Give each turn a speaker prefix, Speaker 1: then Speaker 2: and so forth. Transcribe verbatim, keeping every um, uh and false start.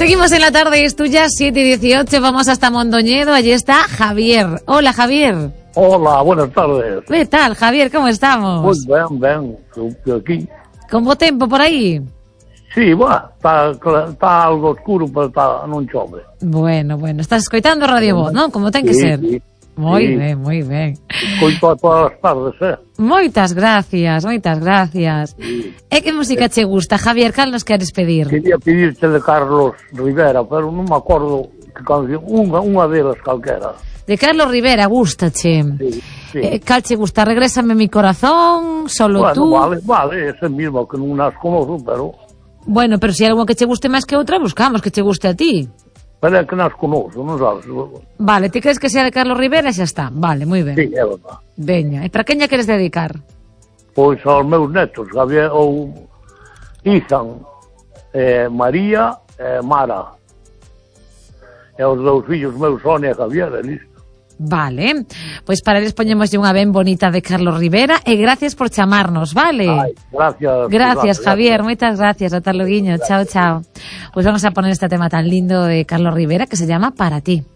Speaker 1: Seguimos en la tarde, es tuya, siete y dieciocho, vamos hasta Mondoñedo, allí está Javier. Hola, Javier.
Speaker 2: Hola, buenas tardes.
Speaker 1: ¿Qué tal, Javier? ¿Cómo estamos?
Speaker 2: Pues ben, ben, eu aquí.
Speaker 1: ¿Con bo tempo por aí?
Speaker 2: Sí, bueno, está, está algo oscuro, pero está, non chove.
Speaker 1: Bueno, bueno, estás escoitando Radio Voz, non? Como ten que
Speaker 2: Sí,
Speaker 1: ser.
Speaker 2: sí.
Speaker 1: Moi
Speaker 2: Sí.
Speaker 1: ben, moi ben.
Speaker 2: Escoito a todas as tardes, eh?
Speaker 1: Moitas gracias, moitas gracias. E que música che gusta, Javier? Cal nos queres pedir?
Speaker 2: Quería pedirte de Carlos Rivera, pero non me acordo que canción, unha, unha delas calquera.
Speaker 1: De Carlos Rivera, gústache.
Speaker 2: Sí, sí.
Speaker 1: Eh, cal che gusta? Regrésame mi corazón, solo
Speaker 2: Bueno,
Speaker 1: tú.
Speaker 2: vale, vale, ese mismo que non as conozo, pero...
Speaker 1: Bueno, pero se si hai algo que che guste máis que outra, buscamos que che guste a ti.
Speaker 2: Pero é que nas conozo, non sabes?
Speaker 1: Vale, ti crees que sea de Carlos Rivera e xa está. Vale, moi ben.
Speaker 2: Sí, é verdad.
Speaker 1: Veña, e para quen lle queres dedicar?
Speaker 2: Pois aos meus netos, Javier ou Izan, eh, María e eh, Mara. E os dous fillos meus, Sonia e Javier, e listo.
Speaker 1: Vale, pois para eles poñemoslle unha ben bonita de Carlos Rivera e gracias por chamarnos, vale?
Speaker 2: Ay, gracias.
Speaker 1: Gracias,
Speaker 2: gracias,
Speaker 1: Javier,
Speaker 2: gracias.
Speaker 1: moitas gracias, ata loguiño, chao, chao. Pois vamos a poner este tema tan lindo de Carlos Rivera que se llama Para ti.